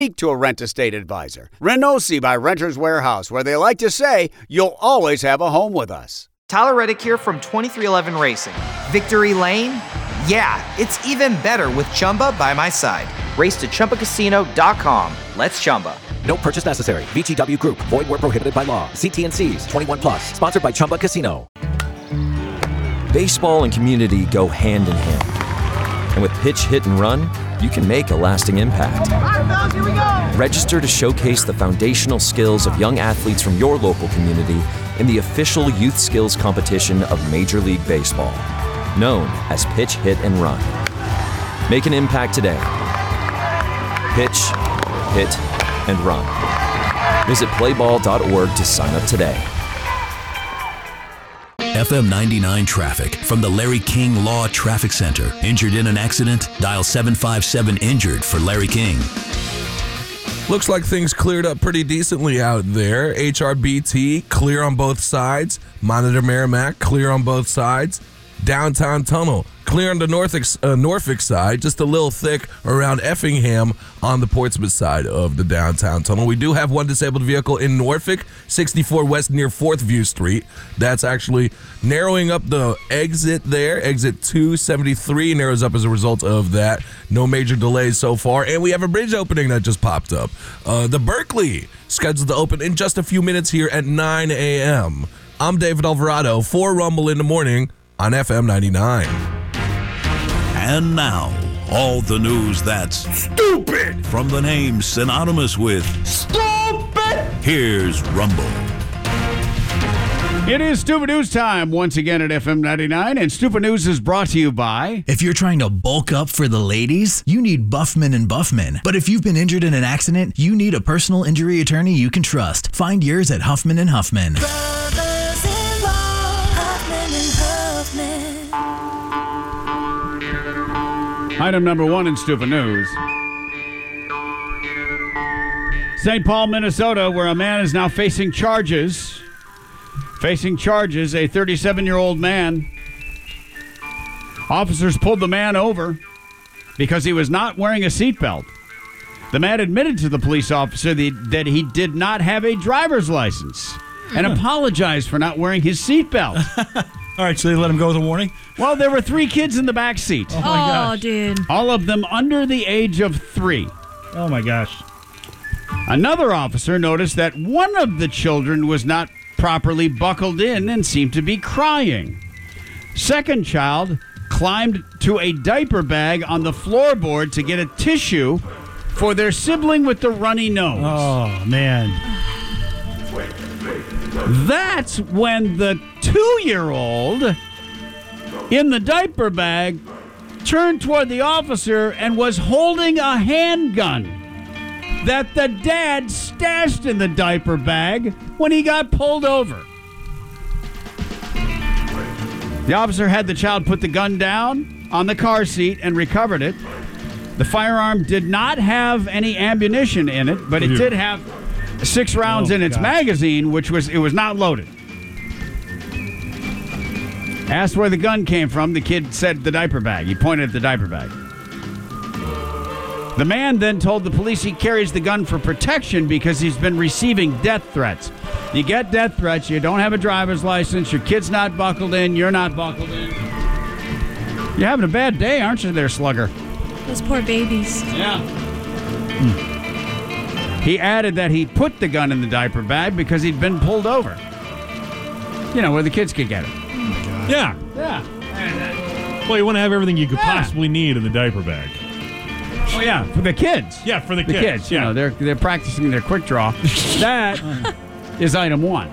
Speak to a Rent Estate advisor. Renosi by Renters Warehouse, where they like to say, you'll always have a home with us. Tyler Reddick here from 2311 Racing. Victory Lane? Yeah, it's even better with Chumba by my side. Race to ChumbaCasino.com. Let's Chumba. No purchase necessary. VGW Group. Void where prohibited by law. See T&Cs. 21 plus. Sponsored by Chumba Casino. Baseball and community go hand in hand. And with pitch, hit, and run, you can make a lasting impact. All right, fellas, here we go. Register to showcase the foundational skills of young athletes from your local community in the official youth skills competition of Major League Baseball, known as Pitch, Hit, and Run. Make an impact today. Pitch, hit, and run. Visit playball.org to sign up today. FM 99 traffic from the Larry King Law Traffic Center. Injured in an accident? Dial 757-INJURED for Larry King. Looks like things cleared up pretty decently out there. HRBT, clear on both sides. Monitor Merrimack, clear on both sides. Downtown Tunnel, clear on the Norfolk side, just a little thick around Effingham on the Portsmouth side of the downtown tunnel. We do have one disabled vehicle in Norfolk, 64 West near 4th View Street. That's actually narrowing up the exit there. Exit 273 narrows up as a result of that. No major delays so far. And we have a bridge opening that just popped up. The Berkeley, scheduled to open in just a few minutes here at 9 a.m. I'm David Alvarado for Rumble in the Morning on FM 99. And now, all the news that's stupid from the names synonymous with stupid. Here's Rumble. It is Stupid News time once again at FM 99, and Stupid News is brought to you by... If you're trying to bulk up for the ladies, you need Buffman & Buffman. But if you've been injured in an accident, you need a personal injury attorney you can trust. Find yours at Huffman & Huffman. Item number one in Stupid News. St. Paul, Minnesota, where a man is now facing charges. A 37-year-old man. Officers pulled the man over because he was not wearing a seatbelt. The man admitted to the police officer that he did not have a driver's license and apologized for not wearing his seatbelt. All right, so they let him go with a warning? Well, there were 3 kids in the back seat. Oh, my gosh. Dude. All of them under the age of 3. Oh, my gosh. Another officer noticed that one of the children was not properly buckled in and seemed to be crying. Second child climbed to a diaper bag on the floorboard to get a tissue for their sibling with the runny nose. Oh, man. That's when the 2-year-old in the diaper bag turned toward the officer and was holding a handgun that the dad stashed in the diaper bag when he got pulled over. The officer had the child put the gun down on the car seat and recovered it. The firearm did not have any ammunition in it, but it did have 6 rounds in its magazine, it was not loaded. Asked where the gun came from, the kid said the diaper bag. He pointed at the diaper bag. The man then told the police he carries the gun for protection because he's been receiving death threats. You get death threats, you don't have a driver's license, your kid's not buckled in, you're not buckled in. You're having a bad day, aren't you there, slugger? Those poor babies. Yeah. He added that he put the gun in the diaper bag because he'd been pulled over. You know, where the kids could get it. Yeah. Yeah. Well, you want to have everything you could possibly need in the diaper bag. Oh, yeah, for the kids. Yeah, for the kids. kids. You know, they're practicing their quick draw. That is item 1.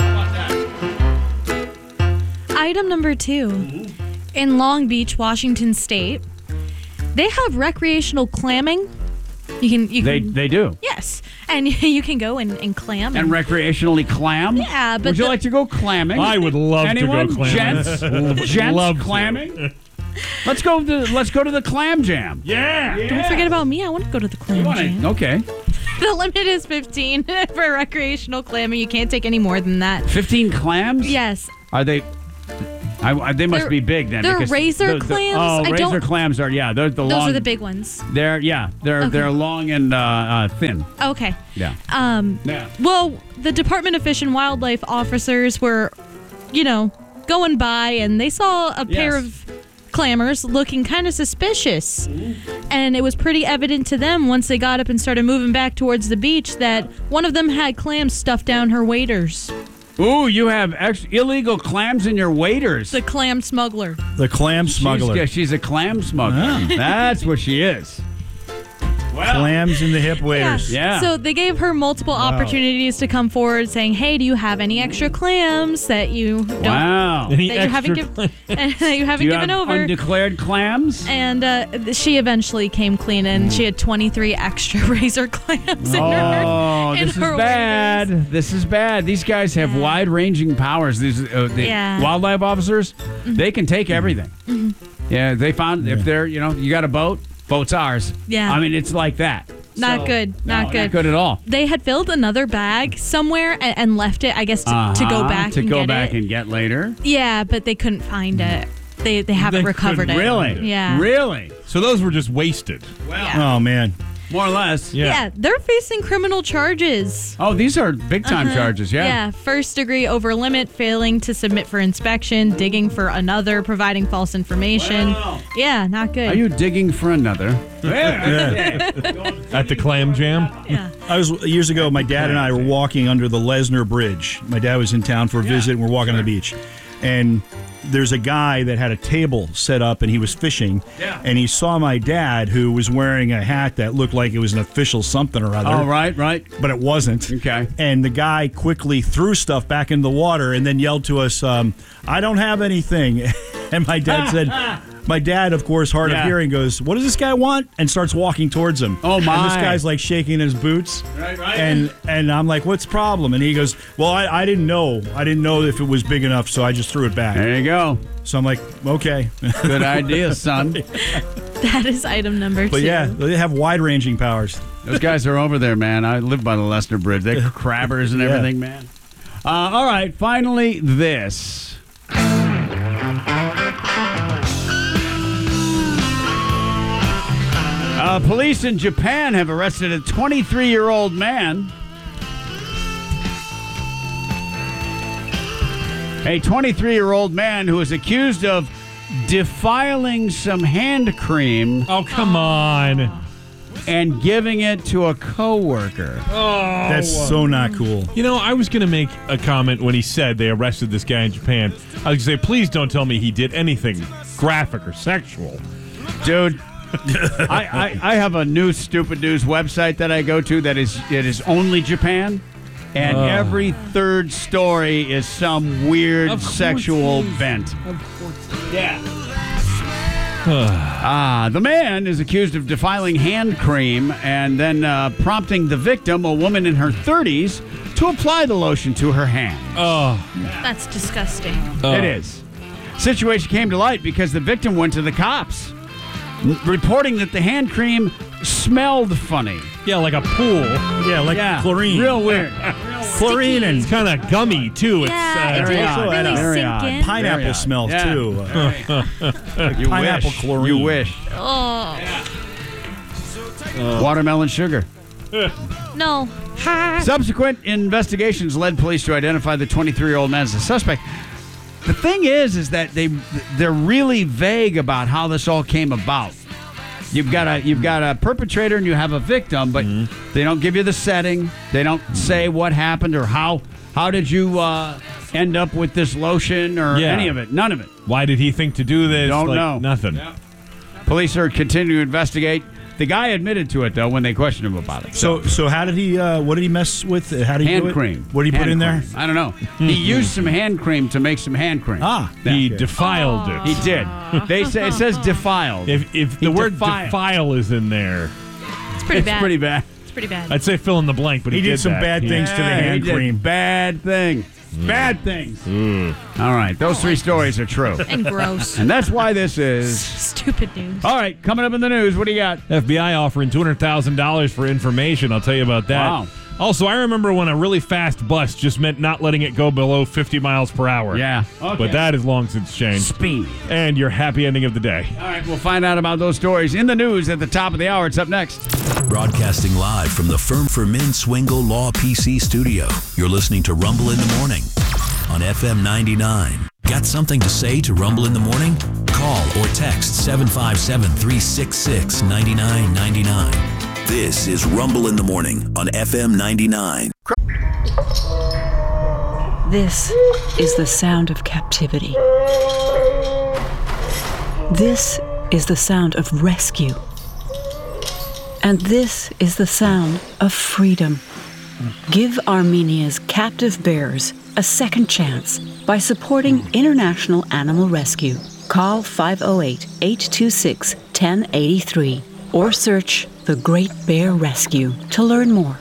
Item number 2. In Long Beach, Washington State, they have recreational clamming. You can They do. Yes. And you can go and clam. And recreationally clam? Yeah, but would you like to go clamming? I would love Anyone? to go clamming. Gents Love clamming? Let's go to the clam jam. Yeah. Don't forget about me. I want to go to the clam jam. Okay. The limit is 15 for recreational clamming. You can't take any more than that. 15 clams? Yes. Are they They must be big then. They're because razor clams? I razor don't- clams are they're the Those long. are the big ones. They're long and thin. Okay. Yeah. Yeah. Well, the Department of Fish and Wildlife officers were, going by and they saw a pair Yes. of clammers looking kind of suspicious. And it was pretty evident to them once they got up and started moving back towards the beach that one of them had clams stuffed down her waders. Ooh, you have illegal clams in your waders. The clam smuggler. The clam smuggler. She's a clam smuggler. That's what she is. Clams in the hip waders. Yeah. So they gave her multiple opportunities to come forward saying, hey, do you have any extra clams that you don't Wow. that you haven't given over? Undeclared clams? And she eventually came clean, and she had 23 extra razor clams in her. Oh, in this is her bad. waders. This is bad. These guys have wide-ranging powers. These the wildlife officers, they can take everything. Yeah, they found if they're you got a boat's ours. Yeah. I mean, it's like that. Not good. Not good. Not good at all. They had filled another bag somewhere and left it, I guess, to go back to and go get back it. and get later. Yeah, but they couldn't find it. They haven't recovered it. Really? Yeah. Really? So those were just wasted. Yeah. Oh, man. More or less. Yeah, they're facing criminal charges. Oh, these are big-time charges, yeah. Yeah, first degree over limit, failing to submit for inspection, digging for another, providing false information. Wow. Yeah, not good. Are you digging for another? At the clam jam? Yeah. Years ago, my dad and I were walking under the Lesnar Bridge. My dad was in town for a visit, and we're walking on the beach. And there's a guy that had a table set up, and he was fishing. Yeah. And he saw my dad, who was wearing a hat that looked like it was an official something or other. Oh, right. But it wasn't. Okay. And the guy quickly threw stuff back in the water and then yelled to us, I don't have anything. And my dad said... My dad, of course, hard of hearing, goes, what does this guy want? And starts walking towards him. Oh, my. And this guy's like shaking his boots. Right. And I'm like, what's the problem? And he goes, well, I didn't know. I didn't know if it was big enough, so I just threw it back. There you go. So I'm like, okay. Good idea, son. That is item number 2. But yeah, they have wide-ranging powers. Those guys are over there, man. I live by the Leicester Bridge. They're crabbers and everything, man. All right, finally, this. Police in Japan have arrested a 23-year-old man. A 23-year-old man who is accused of defiling some hand cream. Oh, come on. And giving it to a coworker. Oh, that's so not cool. I was going to make a comment when he said they arrested this guy in Japan. I was going to say, please don't tell me he did anything graphic or sexual. Dude, I have a new Stupid News website that I go to it is only Japan. And every third story is some weird sexual bent. Yeah. The man is accused of defiling hand cream and then prompting the victim, a woman in her 30s, to apply the lotion to her hand. That's disgusting. It is. Situation came to light because the victim went to the cops, reporting that the hand cream smelled funny. Yeah, like a pool. Yeah, like chlorine. Real weird. Chlorine and It's kind of gummy, too. Yeah, it very didn't odd. really Very sink odd. in. pineapple Very odd. smell, Yeah. too. You Pineapple wish. chlorine. You wish. Oh, Watermelon sugar. no. Subsequent investigations led police to identify the 23-year-old man as a suspect. The thing is that they're really vague about how this all came about. You've got a perpetrator and you have a victim, but they don't give you the setting. They don't say what happened or how did you end up with this lotion or any of it. None of it. Why did he think to do this? Don't know. Nothing. Yeah. Police are continuing to investigate. The guy admitted to it, though, when they questioned him about it. So how did he? What did he mess with? How did he do hand it? cream. What did he put in there? I don't know. He used some hand cream to make some hand cream. He defiled it. He did. They say it says defiled. If He the word defiled. defile is in there, It's pretty bad. Pretty bad. It's pretty bad. I'd say fill in the blank, but He did some that. bad things to the hand he did cream. Bad things. Bad things. All right. Those three stories are true. And gross. And that's why this is... Stupid news. All right. Coming up in the news, what do you got? FBI offering $200,000 for information. I'll tell you about that. Wow. Also, I remember when a really fast bus just meant not letting it go below 50 miles per hour. Yeah. Okay. But that has long since changed. Speed. And your happy ending of the day. All right, we'll find out about those stories in the news at the top of the hour. It's up next. Broadcasting live from the Firm for Men Swingle Law PC studio. You're listening to Rumble in the Morning on FM 99. Got something to say to Rumble in the Morning? Call or text 757-366-9999. This is Rumble in the Morning on FM 99. This is the sound of captivity. This is the sound of rescue. And this is the sound of freedom. Give Armenia's captive bears a second chance by supporting International Animal Rescue. Call 508-826-1083 or search The Great Bear Rescue to learn more.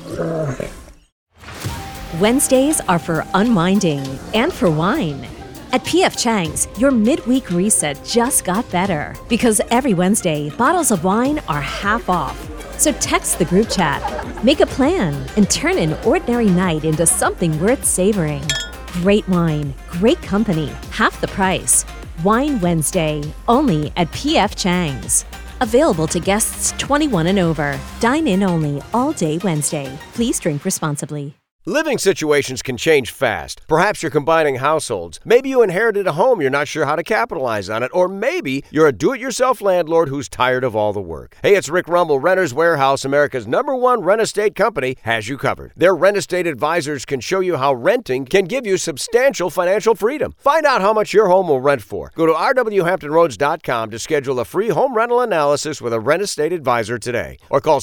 Wednesdays are for unwinding and for wine. At P.F. Chang's, your midweek reset just got better because every Wednesday, bottles of wine are half off. So text the group chat, make a plan, and turn an ordinary night into something worth savoring. Great wine, great company, half the price. Wine Wednesday, only at P.F. Chang's. Available to guests 21 and over. Dine in only all day Wednesday. Please drink responsibly. Living situations can change fast. Perhaps you're combining households. Maybe you inherited a home you're not sure how to capitalize on it. Or maybe you're a do-it-yourself landlord who's tired of all the work. Hey, it's Rick Rumble. Renters Warehouse, America's #1 rent estate company, has you covered. Their rent estate advisors can show you how renting can give you substantial financial freedom. Find out how much your home will rent for. Go to rwhamptonroads.com to schedule a free home rental analysis with a rent estate advisor today. Or call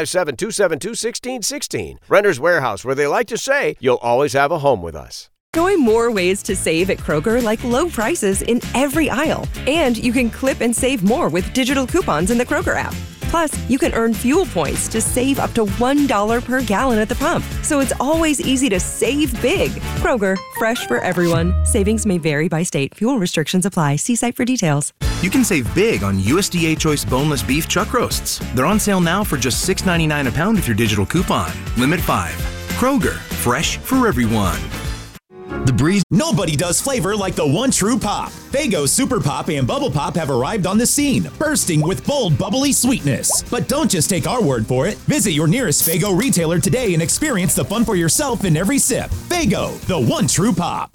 757-272-1616. Renters Warehouse, where they like to say, you'll always have a home with us. Enjoy more ways to save at Kroger, like low prices in every aisle. And you can clip and save more with digital coupons in the Kroger app. Plus, you can earn fuel points to save up to $1 per gallon at the pump. So it's always easy to save big. Kroger, fresh for everyone. Savings may vary by state. Fuel restrictions apply. See site for details. You can save big on USDA Choice Boneless Beef Chuck Roasts. They're on sale now for just $6.99 a pound with your digital coupon. Limit 5. Kroger, fresh for everyone. The Breeze. Nobody does flavor like the one true pop. Faygo Super Pop and Bubble Pop have arrived on the scene, bursting with bold, bubbly sweetness. But don't just take our word for it. Visit your nearest Faygo retailer today and experience the fun for yourself in every sip. Faygo, the one true pop.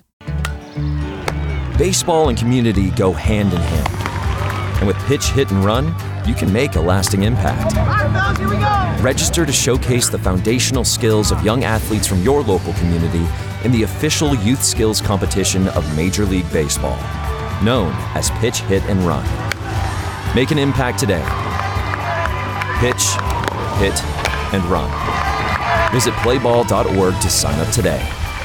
Baseball and community go hand in hand. And with Pitch, Hit, and Run, you can make a lasting impact. All right, fellas, here we go. Register to showcase the foundational skills of young athletes from your local community in the official youth skills competition of Major League Baseball, known as Pitch, Hit, and Run. Make an impact today. Pitch, hit, and run. Visit playball.org to sign up today.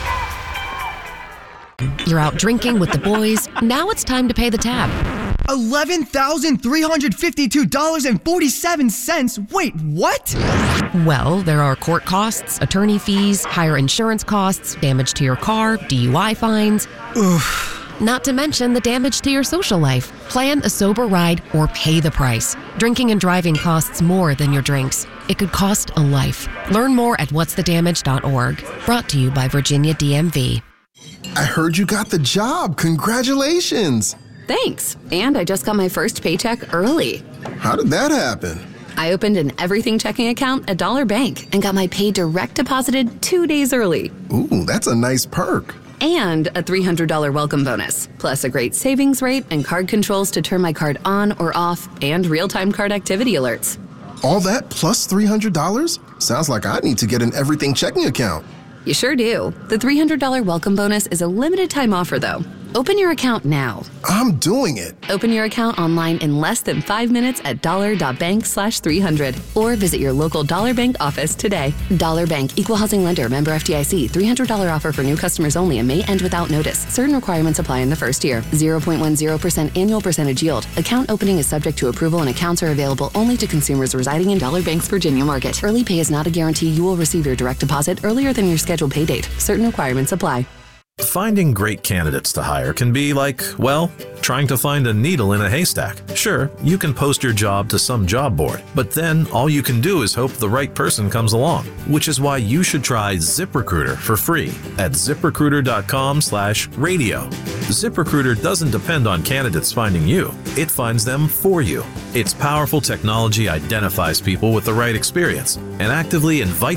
You're out drinking with the boys. Now it's time to pay the tab. $11,352.47. Wait, what? Well, there are court costs, attorney fees, higher insurance costs, damage to your car, DUI fines. Oof. Not to mention the damage to your social life. Plan a sober ride or pay the price. Drinking and driving costs more than your drinks. It could cost a life. Learn more at whatsthedamage.org. Brought to you by Virginia DMV. I heard you got the job. Congratulations. Thanks. And I just got my first paycheck early. How did that happen? I opened an everything checking account at Dollar Bank and got my pay direct deposited 2 days early. Ooh, that's a nice perk. And a $300 welcome bonus, plus a great savings rate and card controls to turn my card on or off, and real-time card activity alerts. All that plus $300? Sounds like I need to get an everything checking account. You sure do. The $300 welcome bonus is a limited time offer, though. Open your account now. I'm doing it. Open your account online in less than 5 minutes at dollar.bank/300 or visit your local Dollar Bank office today. Dollar Bank, Equal Housing Lender, member FDIC. $300 offer for new customers only and may end without notice. Certain requirements apply in the first year. 0.10% annual percentage yield. Account opening is subject to approval and accounts are available only to consumers residing in Dollar Bank's Virginia market. Early pay is not a guarantee you will receive your direct deposit earlier than your scheduled pay date. Certain requirements apply. Finding great candidates to hire can be like, well, trying to find a needle in a haystack. Sure, you can post your job to some job board, but then all you can do is hope the right person comes along, which is why you should try ZipRecruiter for free at ZipRecruiter.com/radio. ZipRecruiter doesn't depend on candidates finding you. It finds them for you. Its powerful technology identifies people with the right experience and actively invites